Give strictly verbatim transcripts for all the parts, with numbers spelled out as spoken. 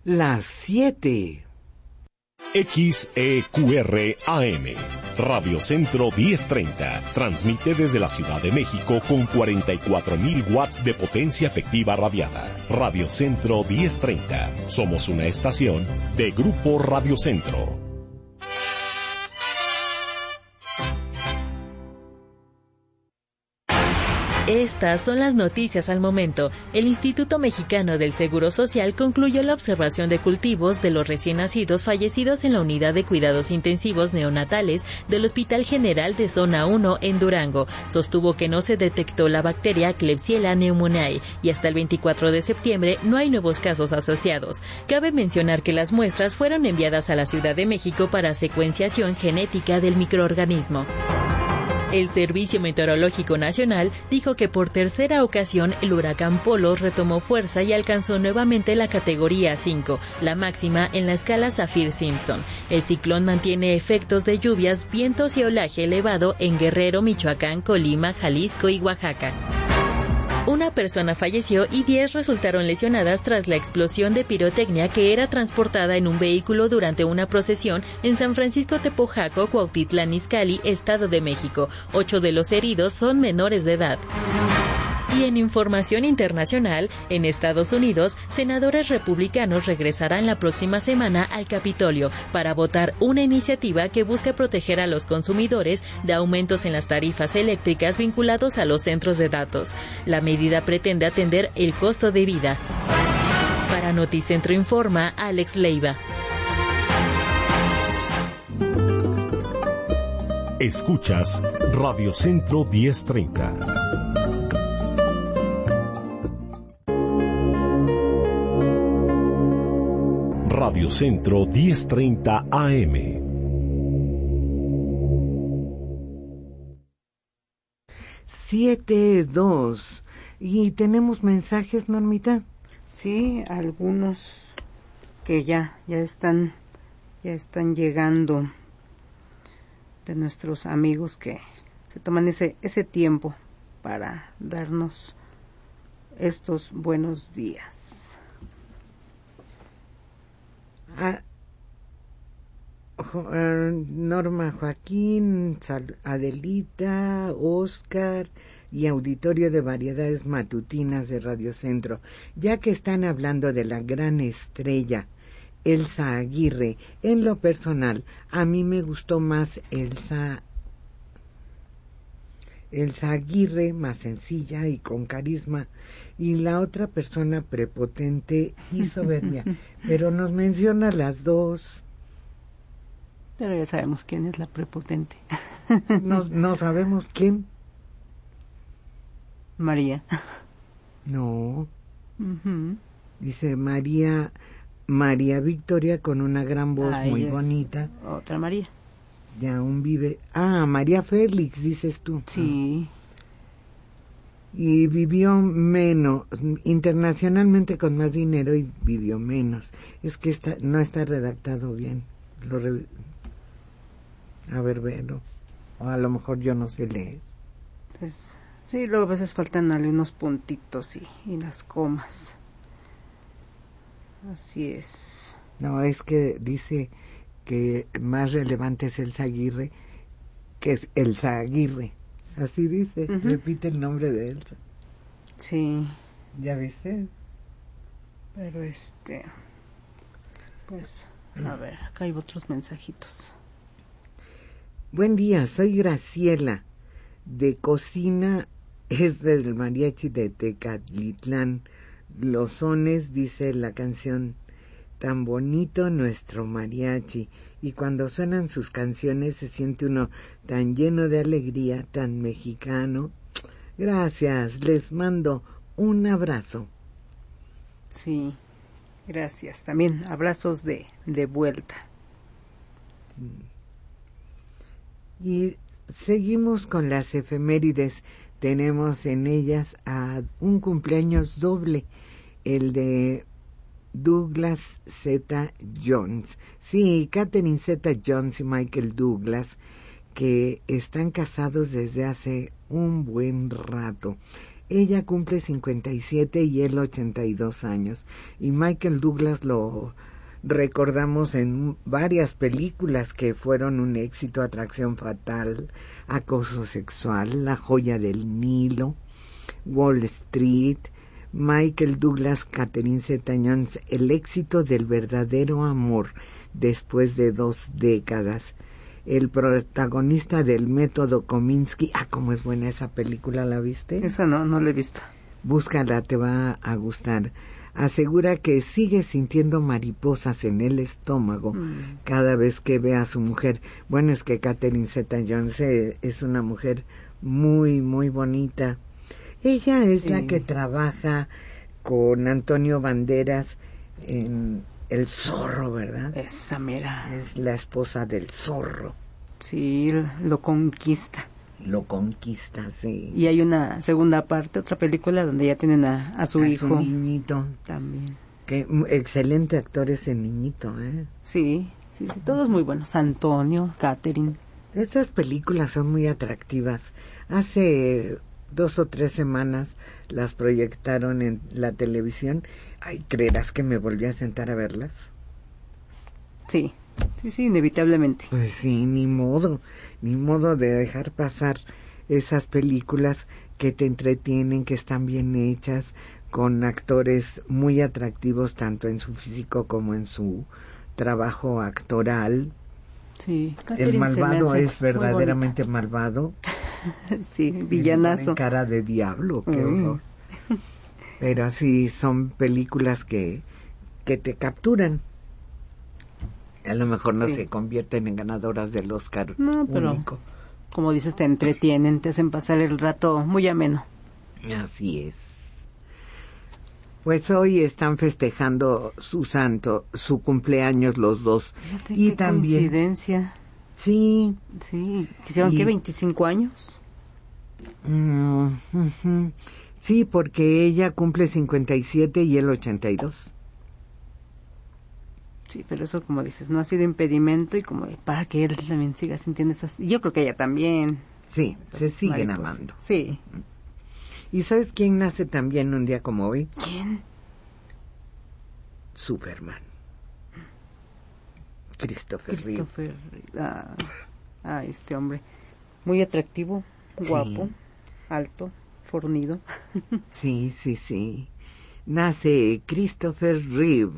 Las siete. X E Q R A M, Radio Centro diez treinta, transmite desde la Ciudad de México con cuarenta y cuatro mil watts de potencia efectiva radiada. Radio Centro diez treinta, somos una estación de Grupo Radio Centro. Estas son las noticias al momento. El Instituto Mexicano del Seguro Social concluyó la observación de cultivos de los recién nacidos fallecidos en la unidad de cuidados intensivos neonatales del Hospital General de Zona uno en Durango. Sostuvo que no se detectó la bacteria Klebsiella pneumoniae y hasta el veinticuatro de septiembre no hay nuevos casos asociados. Cabe mencionar que las muestras fueron enviadas a la Ciudad de México para secuenciación genética del microorganismo. El Servicio Meteorológico Nacional dijo que por tercera ocasión el huracán Polo retomó fuerza y alcanzó nuevamente la categoría cinco, la máxima en la escala Saffir-Simpson. El ciclón mantiene efectos de lluvias, vientos y oleaje elevado en Guerrero, Michoacán, Colima, Jalisco y Oaxaca. Una persona falleció y diez resultaron lesionadas tras la explosión de pirotecnia que era transportada en un vehículo durante una procesión en San Francisco Tepojaco, Cuautitlán Izcalli, Estado de México. Ocho de los heridos son menores de edad. Y en información internacional, en Estados Unidos, senadores republicanos regresarán la próxima semana al Capitolio para votar una iniciativa que busca proteger a los consumidores de aumentos en las tarifas eléctricas vinculados a los centros de datos. La medida pretende atender el costo de vida. Para Noticentro Informa, Alex Leiva. Escuchas Radio Centro diez treinta. Radio Centro diez treinta A M. Siete dos. ¿Y tenemos mensajes, Normita? Sí, algunos que ya, ya están, ya están llegando de nuestros amigos que se toman ese, ese tiempo para darnos estos buenos días. Ah, Norma Joaquín, Adelita, Oscar y auditorio de variedades matutinas de Radio Centro. Ya que están hablando de la gran estrella Elsa Aguirre, en lo personal, a mí me gustó más Elsa Elsa Aguirre, más sencilla y con carisma, y la otra persona prepotente y soberbia, pero nos menciona las dos. Pero ya sabemos quién es la prepotente. No, no sabemos quién. María. No. Uh-huh. Dice María, María Victoria con una gran voz ah, muy bonita. Otra María. Y aún vive. Ah, María Félix, dices tú. Sí. Y vivió menos, internacionalmente con más dinero y vivió menos. Es que está, no está redactado bien. Lo re... A ver, verlo. O a lo mejor yo no sé leer. Pues, sí, luego a veces faltan algunos puntitos y, y las comas. Así es. No, es que dice que más relevante es Elsa Aguirre, que es Elsa Aguirre. Así dice, uh-huh. Repite el nombre de Elsa. Sí. ¿Ya viste? Pero este... Pues, a ver, acá hay otros mensajitos. Buen día, soy Graciela, de Cocina, es del mariachi de Tecalitlán. Los sones, dice la canción, tan bonito nuestro mariachi, y cuando suenan sus canciones se siente uno tan lleno de alegría, tan mexicano. Gracias, les mando un abrazo. Sí, gracias, también abrazos de, de vuelta. Y seguimos con las efemérides. Tenemos en ellas a un cumpleaños doble, el de Douglas Z. Jones. Sí, Katherine Z. Jones y Michael Douglas, que están casados desde hace un buen rato. Ella cumple cincuenta y siete y él ochenta y dos años. Y Michael Douglas lo recordamos en varias películas que fueron un éxito: Atracción Fatal, Acoso Sexual, La Joya del Nilo, Wall Street. Michael Douglas, Catherine Zeta-Jones, el éxito del verdadero amor después de dos décadas. El protagonista del Método Kominsky. Ah, cómo es buena esa película, ¿la viste? Esa no, no la he visto. Búscala, te va a gustar. Asegura que sigue sintiendo mariposas en el estómago mm. cada vez que ve a su mujer. Bueno, es que Catherine Zeta-Jones es una mujer muy, muy bonita. Ella es sí. la que trabaja con Antonio Banderas en El Zorro, ¿verdad? Esa mera. Es la esposa del Zorro. Sí, lo conquista. Lo conquista, sí. Y hay una segunda parte, otra película donde ya tienen a, a su a hijo. A su niñito. También. Qué excelente actor ese niñito, ¿eh? Sí, sí, sí, todos muy buenos. Antonio, Catherine. Estas películas son muy atractivas. Hace dos o tres semanas las proyectaron en la televisión. Ay, ¿creerás que me volví a sentar a verlas? Sí, sí, sí, inevitablemente. Pues sí, ni modo, ni modo de dejar pasar esas películas que te entretienen, que están bien hechas, con actores muy atractivos tanto en su físico como en su trabajo actoral. Sí, el malvado es verdaderamente malvado. Sí, villanazo. Cara de diablo, qué mm. horror. Pero sí, son películas que, que te capturan. A lo mejor no sí. se convierten en ganadoras del Oscar. No, pero único. Como dices, te entretienen, te hacen pasar el rato muy ameno. Así es. Pues hoy están festejando su santo, su cumpleaños los dos. Fíjate y qué también coincidencia. Sí. Sí, ¿hicieron qué? ¿veinticinco años? Mm, uh-huh. Sí, porque ella cumple cincuenta y siete y él ochenta y dos. Sí, pero eso, como dices, no ha sido impedimento y como para que él también siga sintiendo esas... Yo creo que ella también. Sí, se siguen amando. Sí. ¿Y sabes quién nace también un día como hoy? ¿Quién? Superman. Christopher Reeve. Christopher Reeve. Ah, ah, este hombre. Muy atractivo, guapo, sí. Alto, fornido. Sí, sí, sí. Nace Christopher Reeve.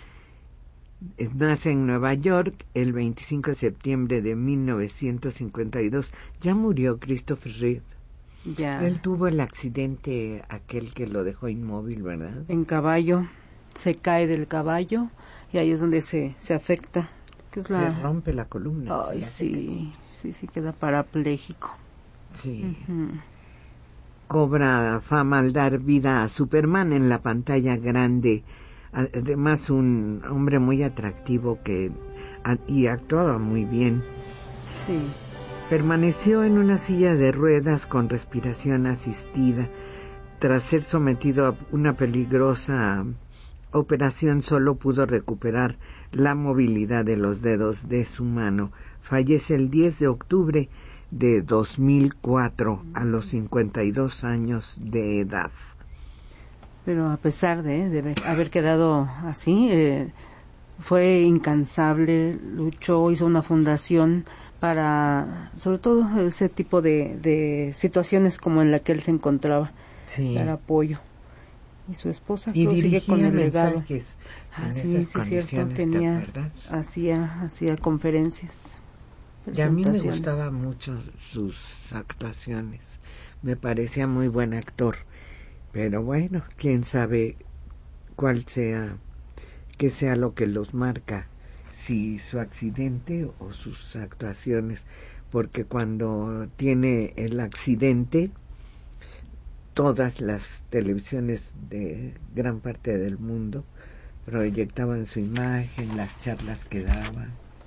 Nace en Nueva York el veinticinco de septiembre de mil novecientos cincuenta y dos. Ya murió Christopher Reeve. Ya. Él tuvo el accidente aquel que lo dejó inmóvil, ¿verdad? En caballo. Se cae del caballo y ahí es donde se, se afecta. ¿Qué es se la... rompe la columna. Ay, sí. Sí, sí, queda parapléjico. Sí. Uh-huh. Cobra fama al dar vida a Superman en la pantalla grande. Además, un hombre muy atractivo que y actuaba muy bien. Sí. Permaneció en una silla de ruedas con respiración asistida. Tras ser sometido a una peligrosa operación, solo pudo recuperar la movilidad de los dedos de su mano. Fallece el diez de octubre de dos mil cuatro a los cincuenta y dos años de edad. Pero a pesar de, de haber quedado así, eh, fue incansable, luchó, hizo una fundación para, sobre todo, ese tipo de, de situaciones como en la que él se encontraba, sí. dar apoyo. Y su esposa y sigue con el legado. Ah, sí, sí, cierto, tenía, hacía, hacía conferencias. Y a mí me gustaban mucho sus actuaciones, me parecía muy buen actor. Pero bueno, quién sabe cuál sea, qué sea lo que los marca, si su accidente o sus actuaciones, porque cuando tiene el accidente, todas las televisiones de gran parte del mundo proyectaban su imagen, las charlas que daba.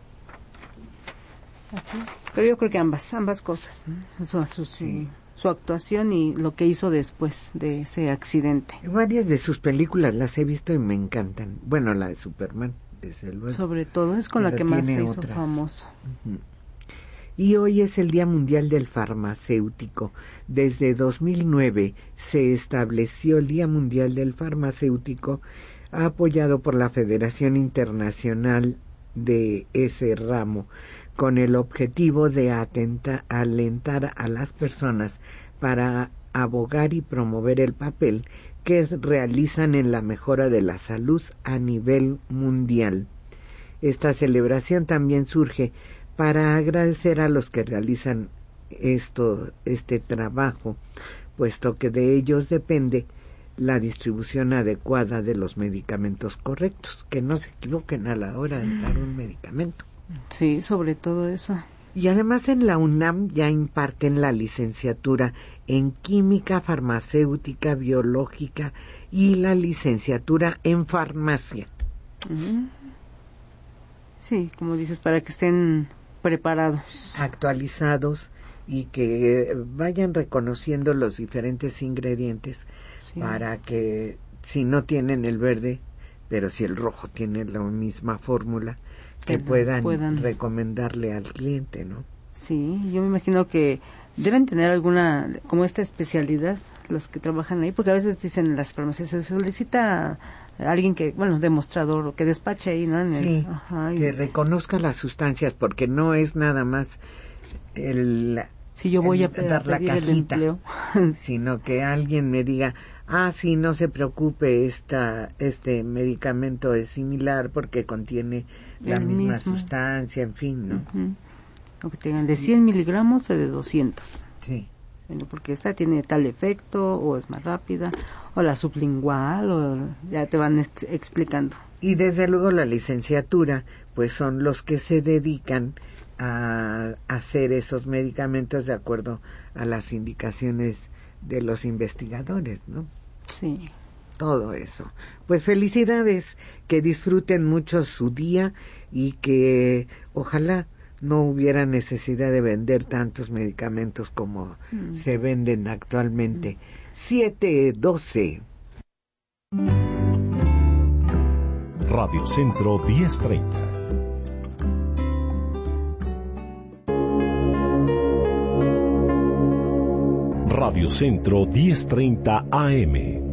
Así es. Pero yo creo que ambas, ambas cosas, ¿no? Su, su, sí. su actuación y lo que hizo después de ese accidente. Varias de sus películas las he visto y me encantan. Bueno, la de Superman, desde luego. Sobre todo, es con la que más se hizo famoso. Uh-huh. Y hoy es el Día Mundial del Farmacéutico. Desde dos mil nueve se estableció el Día Mundial del Farmacéutico, apoyado por la Federación Internacional de ese ramo, con el objetivo de atenta, alentar a las personas para abogar y promover el papel que realizan en la mejora de la salud a nivel mundial. Esta celebración también surge para agradecer a los que realizan esto, este trabajo, puesto que de ellos depende la distribución adecuada de los medicamentos correctos, que no se equivoquen a la hora de dar un medicamento. Sí, sobre todo eso. Y además en la UNAM ya imparten la licenciatura en Química Farmacéutica Biológica y la licenciatura en Farmacia. Uh-huh. Sí, como dices, para que estén preparados, actualizados, y que vayan reconociendo los diferentes ingredientes, sí, para que si no tienen el verde, pero si el rojo tiene la misma fórmula, que puedan, puedan recomendarle al cliente, ¿no? Sí, yo me imagino que deben tener alguna, como esta especialidad, los que trabajan ahí, porque a veces dicen en las farmacias, se solicita a alguien que, bueno, demostrador, o que despache ahí, ¿no? En el, sí, ajá, y, que reconozca las sustancias, porque no es nada más el... si yo voy el, a dar la cajita, sino que alguien me diga, ah, sí, no se preocupe, esta, este medicamento es similar porque contiene la el misma mismo. sustancia, en fin, ¿no? Uh-huh. O que tengan de cien miligramos o de doscientos. Sí. Bueno, porque esta tiene tal efecto, o es más rápida, o la sublingual, o ya te van ex- explicando. Y desde luego la licenciatura, pues son los que se dedican a hacer esos medicamentos de acuerdo a las indicaciones de los investigadores, ¿no? Sí. Todo eso. Pues felicidades, que disfruten mucho su día y que ojalá no hubiera necesidad de vender tantos medicamentos como mm. se venden actualmente. Mm. siete doce. Radio Centro diez treinta. Radio Centro diez treinta A M.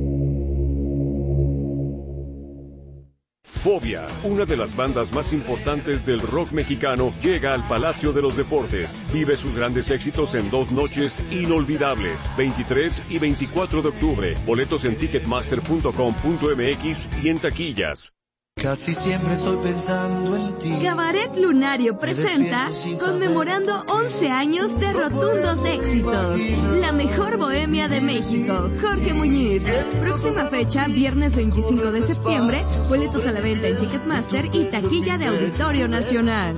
Fobia, una de las bandas más importantes del rock mexicano, llega al Palacio de los Deportes. Vive sus grandes éxitos en dos noches inolvidables, veintitrés y veinticuatro de octubre. Boletos en ticketmaster punto com punto m x y en taquillas. Casi siempre estoy pensando en ti. Cabaret Lunario presenta Conmemorando once años de rotundos éxitos. La mejor bohemia de México. Jorge Muñiz. Próxima fecha, viernes veinticinco de septiembre. Boletos a la venta en Ticketmaster y taquilla de Auditorio Nacional.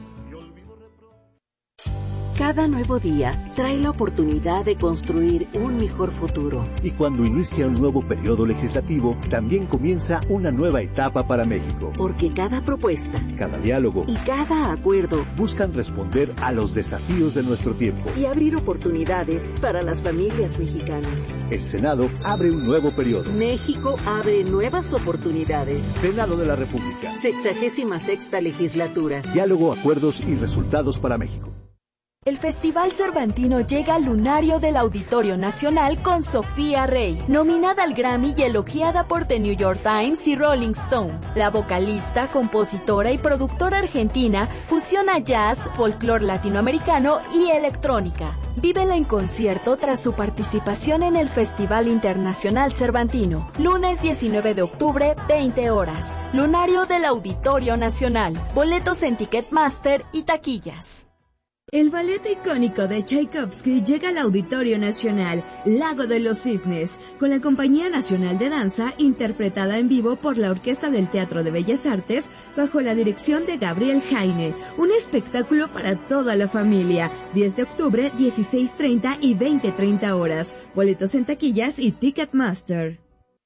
Cada nuevo día trae la oportunidad de construir un mejor futuro. Y cuando inicia un nuevo periodo legislativo, también comienza una nueva etapa para México. Porque cada propuesta, cada diálogo y cada acuerdo buscan responder a los desafíos de nuestro tiempo y abrir oportunidades para las familias mexicanas. El Senado abre un nuevo periodo. México abre nuevas oportunidades. Senado de la República. Sexagésima sexta legislatura. Diálogo, acuerdos y resultados para México. El Festival Cervantino llega al lunario del Auditorio Nacional con Sofía Rey, nominada al Grammy y elogiada por The New York Times y Rolling Stone. La vocalista, compositora y productora argentina fusiona jazz, folclore latinoamericano y electrónica. Vívela en concierto tras su participación en el Festival Internacional Cervantino. Lunes diecinueve de octubre, veinte horas. Lunario del Auditorio Nacional. Boletos en Ticketmaster y taquillas. El ballet icónico de Tchaikovsky llega al Auditorio Nacional, Lago de los Cisnes, con la Compañía Nacional de Danza, interpretada en vivo por la Orquesta del Teatro de Bellas Artes, bajo la dirección de Gabriel Jaine. Un espectáculo para toda la familia. diez de octubre, dieciséis treinta y veinte treinta horas. Boletos en taquillas y Ticketmaster.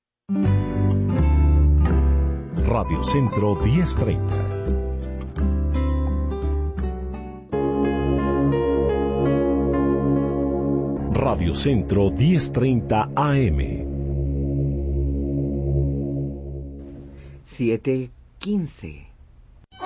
Radio Centro diez treinta. Radio Centro diez treinta A M. siete quince.